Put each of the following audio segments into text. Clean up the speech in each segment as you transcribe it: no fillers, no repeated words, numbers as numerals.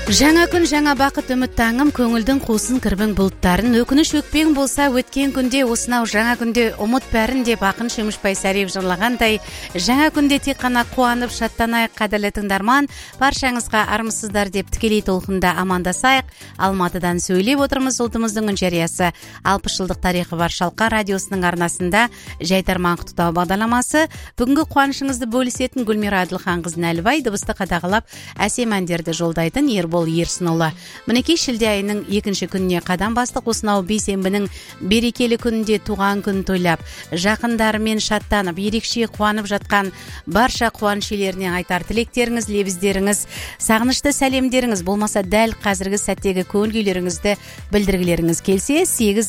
Жаңа күн, жаңа бақыт, үміт таңым, көңілдің қусын кірбің бұлттарын, өкініш өкпең болса өткен күнде, осынау жаңа күнде ұмыт бәрін деп ақын Шөмішбай Сәриев жырлағандай, жаңа күнде тек қана қуанып шаттанайық қадірлі тыңдарман, баршаңызға армысыздар деп тікелей толқында амандасайық. Алматыдан сөйлеп отырмыз, ұлтымыздың үн жариясы 60 жылдық тарихы бар Шалқар радиосының арнасында Жайдарман құттықтау бағдарламасы. Бүгінгі қуанышыңызды бөлісетін Гүлмира Әділханқызы Нәлібай дыбысты қадағалап әсем әндерді жолдайтын Ербол Ерсінұлы. Мінекей шілде айының 2-ші күніне қадам бастық. Осынау бейсенбінің берекелі күнінде туған күн тойлап, жақындарымен шаттанып, ерекше қуанып жатқан барша қуаныш иелеріне айтар тілектеріңіз, лебіздеріңіз, сағынышты сәлемдеріңіз болмаса дәл қазіргі сәттегі көңіл күйлеріңізді білдіргілеріңіз келсе,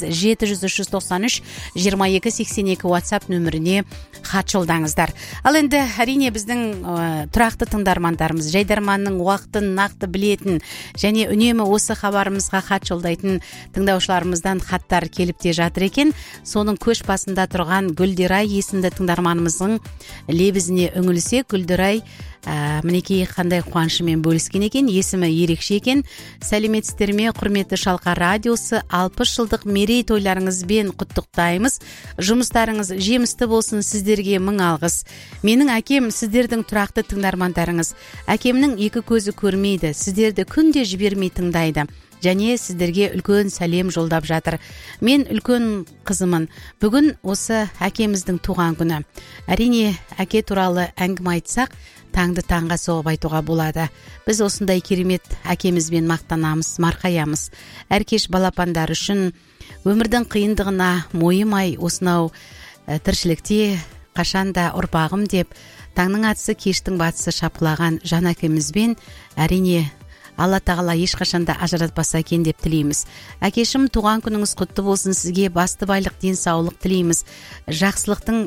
8-793-2282 WhatsApp нөміріне хат жолдаңыздар. Ал енді әрине біздің тұрақты тыңдармандарымыз, Жайдарманның уақытын нақты білетін және үнемі осы хабарымызға хат жолдайтын тыңдаушыларымыздан хаттар келіп те жатыр екен. Соның көш басында тұрған Гүлдерай есімді тыңдарманымыздың лебізіне үңілсек, Гүлдерай мінекей қандай қуанышымен бөліскен екен, есімі ерекше екен. Сәлеметсіздер ме, құрметті Шалқар радиосы, 60 жылдық мерейтойларыңызбен құттықтаймыз. Жұмыстарыңыз жемісті болсын, сіздерге мың алғыс. Менің әкем сіздердің тұрақты тыңдармандарыңыз. Әкемнің екі көзі көрмейді, сіздерді күнде жібермей тыңдайды. Және сіздерге үлкен сәлем жолдап жатыр. Мен үлкен қызымын. Бүгін осы әкеміздің туған күні. Әрине, әке туралы әңгіме айтсақ, таңды таңға соғып айтуға болады. Біз осындай керемет әкемізбен мақтанамыз, марқаямыз. Әркеш балапандар үшін өмірдің қиындығына мойымай, осынау тіршілікте қашанда ұрпағым деп, таңның атысы кештің батысы шапқылаған жан әкемізбен әрине Алла тағала ешқашанда ажыратпаса екен деп тілейміз. Әкешім, туған күніңіз құтты болсын, сізге басты байлық, денсаулық тілейміз. Жақсылықтың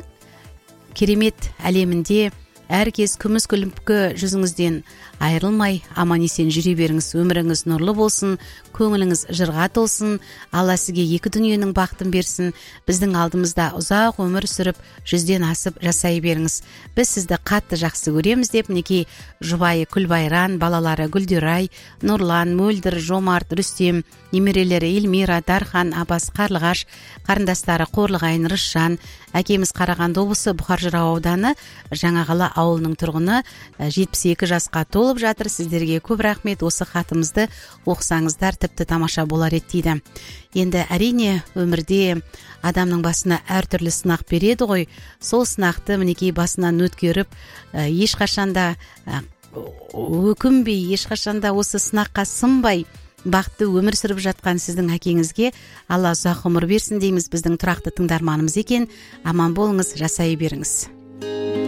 керемет әлемінде әркез күміс күлімпі жүзіңізден айырылмай, аман-есен жүре беріңіз. Өміріңіз нұрлы болсын, көңіліңіз жырға толсын. Алла сізге екі дүниенің бақытын берсін. Біздің алдымызда ұзақ өмір сүріп, 100-ден асып жасай беріңіз. Біз сізді қатты жақсы көреміз деп, мінекей жұбайы Күлбайран, балалары Гүлдерай, Нұрлан, Мөлдір, Жомарт, Рүстем, немерелері Эльмира, Дархан, Абас, Қарлығаш, қарындастары Қорлығайын, Рысжан, әкеміз Қарағанды облысы Бұқар Жырау ауданы Жаңақала ауылының тұрғыны 72 жасқа толып жатыр. Сіздерге көп рахмет. Осы хатымызды оқысаңыздар тіпті тамаша болар еді дейді. Енді әрине өмірде адамның басына әртүрлі сынақ береді ғой. Сол сынақты мінекей басынан өткеріп, ешқашанда өкінбей, ешқашанда осы сынаққа сынбай бақытты өмір сүріп жатқан сіздің әкеңізге Алла ұзақ ғұмыр берсін дейміз. Біздің тұрақты тыңдарманымыз екен. Аман болыңыз, жасай беріңіз.